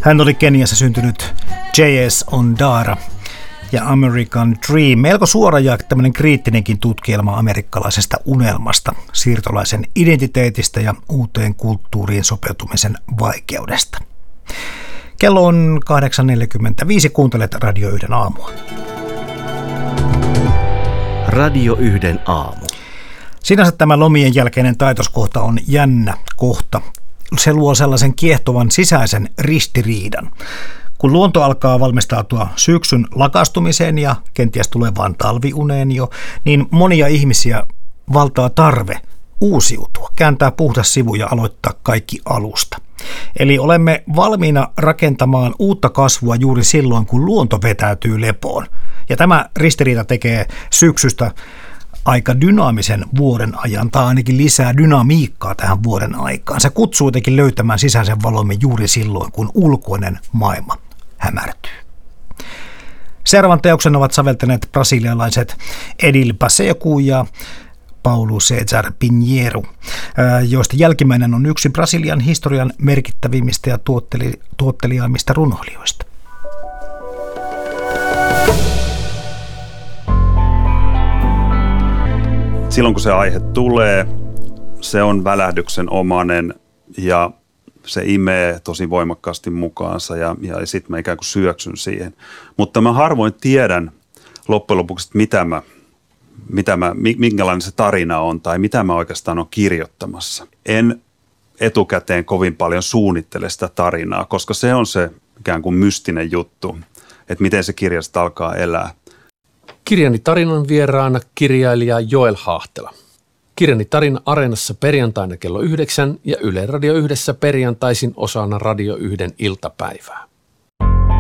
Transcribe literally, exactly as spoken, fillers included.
Hän oli Keniassa syntynyt J S Ondara ja American Dream. Melko suora ja tämmöinen kriittinenkin tutkielma amerikkalaisesta unelmasta, siirtolaisen identiteetistä ja uuteen kulttuuriin sopeutumisen vaikeudesta. Kello on kahdeksan neljäkymmentäviisi, kuuntelet Radio yhden aamua. Radio yhden aamu. Sinänsä tämä lomien jälkeinen taitoskohta on jännä kohta. Se luo sellaisen kiehtovan sisäisen ristiriidan. Kun luonto alkaa valmistautua syksyn lakastumiseen ja kenties tulevaan talviuneen jo, niin monia ihmisiä valtaa tarve uusiutua, kääntää puhdas sivu ja aloittaa kaikki alusta. Eli olemme valmiina rakentamaan uutta kasvua juuri silloin, kun luonto vetäytyy lepoon. Ja tämä ristiriita tekee syksystä aika dynaamisen vuoden ajan, tai ainakin lisää dynamiikkaa tähän vuoden aikaan. Se kutsuu jotenkin löytämään sisäisen valomme juuri silloin, kun ulkoinen maailma hämärtyy. Seuraavan teoksen ovat säveltäneet brasilialaiset Edil Paseku ja Paulo César Pinheiro, joista jälkimmäinen on yksi Brasilian historian merkittävimmistä ja tuotteli, tuotteliaimmista runoilijoista. Silloin kun se aihe tulee, se on välähdyksen omainen ja se imee tosi voimakkaasti mukaansa ja, ja sitten mä ikään kuin syöksyn siihen. Mutta mä harvoin tiedän loppujen lopuksi, mitä mä, mitä mä, minkälainen se tarina on tai mitä mä oikeastaan olen kirjoittamassa. En etukäteen kovin paljon suunnittele sitä tarinaa, koska se on se ikään kuin mystinen juttu, että miten se kirjasta alkaa elää. Kirjani tarinan vieraana kirjailija Joel Hahtela. Kirjani tarina Areenassa perjantaina kello yhdeksän ja Yle Radio Yhdessä perjantaisin osana Radio Yhden iltapäivää.